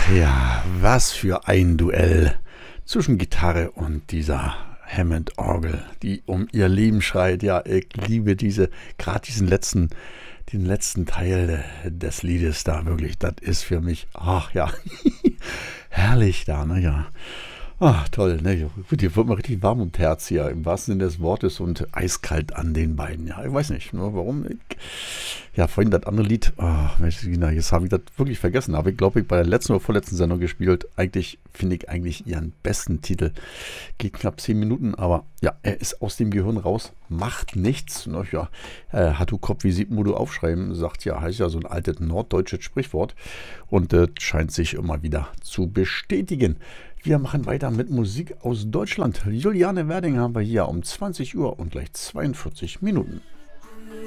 Ja, was für ein Duell zwischen Gitarre und dieser Hammond-Orgel, die um ihr Leben schreit. Ja, ich liebe gerade den letzten Teil des Liedes da wirklich. Das ist für mich, ach ja, herrlich da, ne, ja. Ach, toll, ne? Gut, hier wird mir richtig warm ums Herz hier, im wahrsten Sinne des Wortes und eiskalt an den Beinen. Ja, ich weiß nicht, nur warum. Ja, vorhin das andere Lied, Mensch, jetzt habe ich das wirklich vergessen. Aber ich glaube, ich bei der letzten oder vorletzten Sendung gespielt. Eigentlich finde ich eigentlich ihren besten Titel. Geht knapp 10 Minuten, aber ja, er ist aus dem Gehirn raus, macht nichts. Ne? Ja, hat du Kopf, wie sieht du aufschreiben, sagt ja, heißt ja so ein altes norddeutsches Sprichwort. Und das scheint sich immer wieder zu bestätigen. Wir machen weiter mit Musik aus Deutschland. Juliane Werding haben wir hier um 20 Uhr und gleich 42 Minuten.